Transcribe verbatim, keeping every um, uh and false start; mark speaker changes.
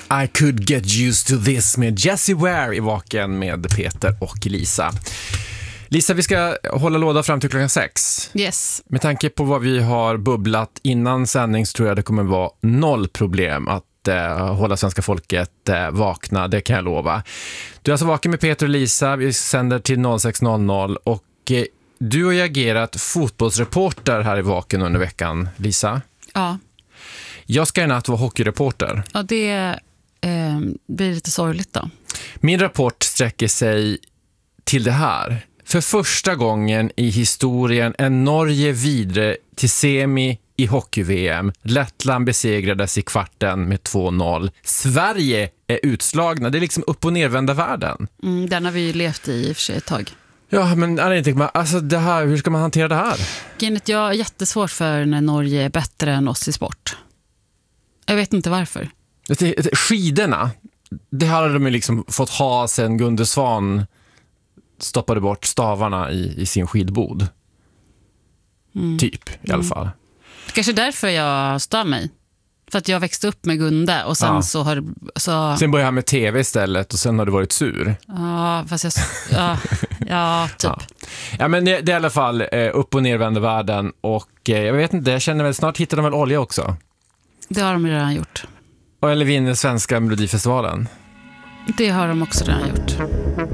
Speaker 1: I could get used to this med Jessie Ware i Vaken med Peter och Lisa. Lisa, vi ska hålla låda fram till klockan sex.
Speaker 2: Yes.
Speaker 1: Med tanke på vad vi har bubblat innan sändning så tror jag det kommer vara noll problem att eh, hålla svenska folket eh, vakna, det kan jag lova. Du är alltså vaken med Peter och Lisa, vi sänder till sex noll noll och eh, du har ju agerat fotbollsreporter här i Vaken under veckan, Lisa.
Speaker 2: Ja.
Speaker 1: Jag ska i natt vara hockeyreporter.
Speaker 2: Ja, det eh, blir lite sorgligt då.
Speaker 1: Min rapport sträcker sig till det här. För första gången i historien är Norge vidare till semi i hockey-V M. Lettland besegrades i kvarten med två noll. Sverige är utslagna. Det är liksom upp- och nervända världen.
Speaker 2: Mm, den har vi ju levt i i och för sig ett tag.
Speaker 1: Ja, men är det inte, alltså det här, hur ska man hantera det här?
Speaker 2: Kenneth, jag är jättesvårt för när Norge är bättre än oss i sport. Jag vet inte varför.
Speaker 1: Skidorna, det hade de ju liksom fått ha sen Gunde Svan stoppade bort stavarna i, i sin skidbod. Mm. Typ, i alla fall. Mm.
Speaker 2: Kanske därför jag stör mig. För att jag växte upp med Gunde och sen ja. så har... Så...
Speaker 1: Sen började jag med tv istället och sen har du varit sur.
Speaker 2: Ja, fast jag... Ja, ja typ.
Speaker 1: Ja. ja, men det, det är i alla fall eh, upp- och nervända världen och eh, jag vet inte, jag känner väl snart hittar de väl olja också.
Speaker 2: Det har de redan gjort.
Speaker 1: Och eller vinner svenska Melodifestivalen.
Speaker 2: Det har de också redan gjort.